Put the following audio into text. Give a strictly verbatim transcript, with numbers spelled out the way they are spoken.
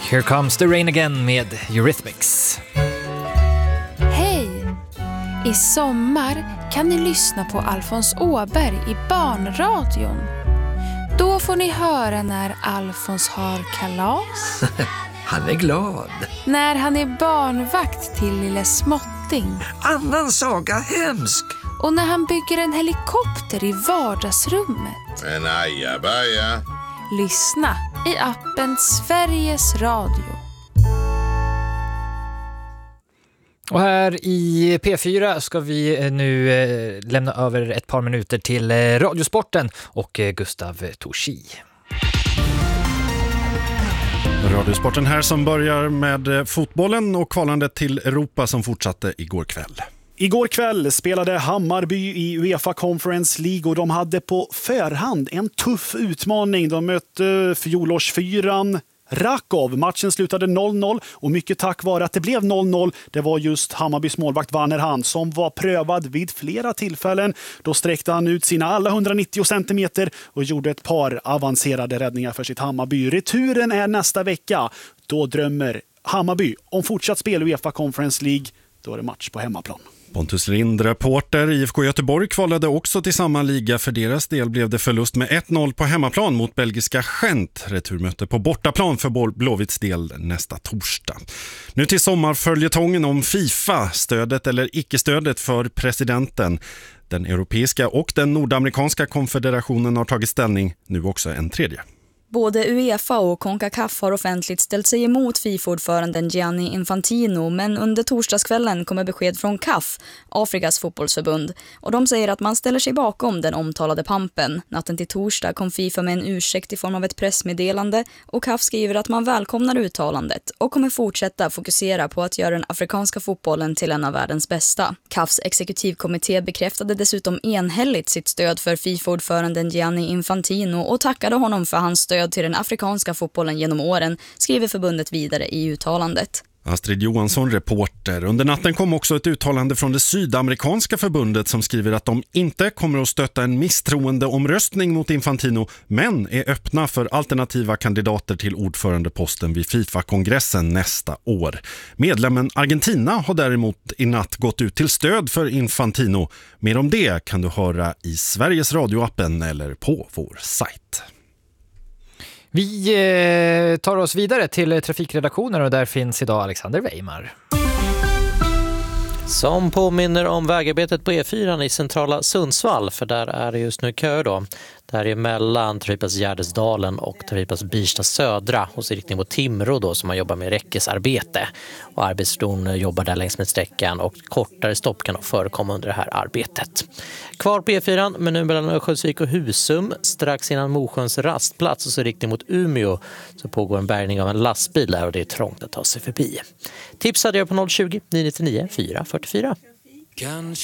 Here Comes the Rain Again med Eurythmics. Hej! I sommar kan ni lyssna på Alfons Åberg i Barnradion. Då får ni höra när Alfons har kalas. Han är glad. När han är barnvakt till lille Småtting. Annan saga hemsk. Och när han bygger en helikopter i vardagsrummet. En ajabaja. Lyssna i appen Sveriges Radio. Och här i P fyra ska vi nu eh, lämna över ett par minuter till eh, Radiosporten och eh, Gustav Torsi. Radiosporten här som börjar med fotbollen och kvalandet till Europa som fortsatte igår kväll. Igår kväll spelade Hammarby i UEFA Conference League och de hade på förhand en tuff utmaning. De mötte fjolårsfyran Rakov. Matchen slutade noll noll och mycket tack vare att det blev noll noll. Det var just Hammarbys målvakt Werner Hahn som var prövad vid flera tillfällen. Då sträckte han ut sina alla hundranittio centimeter och gjorde ett par avancerade räddningar för sitt Hammarby. Returen är nästa vecka. Då drömmer Hammarby om fortsatt spel i UEFA Conference League. Då är det match på hemmaplan. Pontus Lind, reporter. I F K Göteborg kvalade också till samma liga. För deras del blev det förlust med ett noll på hemmaplan mot belgiska Gent. Returmöte på bortaplan för Blåvitts del nästa torsdag. Nu till sommarföljetongen om FIFA, stödet eller icke-stödet för presidenten. Den europeiska och den nordamerikanska konfederationen har tagit ställning, nu också en tredje. Både UEFA och CONCACAF har offentligt ställt sig emot FIFA-ordföranden Gianni Infantino, men under torsdagskvällen kommer besked från C A F, Afrikas fotbollsförbund, och de säger att man ställer sig bakom den omtalade pampen. Natten till torsdag kom FIFA med en ursäkt i form av ett pressmeddelande och C A F skriver att man välkomnar uttalandet och kommer fortsätta fokusera på att göra den afrikanska fotbollen till en av världens bästa. C A Fs exekutivkommitté bekräftade dessutom enhälligt sitt stöd för FIFA-ordföranden Gianni Infantino och tackade honom för hans stöd till den afrikanska fotbollen genom åren, skriver förbundet vidare i uttalandet. Astrid Johansson, reporter. Under natten kom också ett uttalande från det sydamerikanska förbundet som skriver att de inte kommer att stötta en misstroendeomröstning mot Infantino, men är öppna för alternativa kandidater till ordförandeposten vid FIFA-kongressen nästa år. Medlemmen Argentina har däremot i natt gått ut till stöd för Infantino. Mer om det kan du höra i Sveriges radioappen eller på vår sajt. Vi eh, tar oss vidare till trafikredaktionen och där finns idag Alexander Weimar. Som påminner om vägarbetet på E fyra i centrala Sundsvall, för där är det just nu kö då. Där är mellan Trafipas Gärdesdalen och Trafipas Birsta södra och så i riktning mot Timrå då som man jobbar med räckesarbete. Och arbetsdon jobbar där längs med sträckan och kortare stopp kan förekomma under det här arbetet. Kvar på E fyra men nu mellan Örnsköldsvik och Husum strax innan Mosjöns rastplats och så i riktning mot Umeå så pågår en bärgning av en lastbil där och det är trångt att ta sig förbi. Tips hade jag på noll tjugo, nio nio nio, fyra fyra fyra.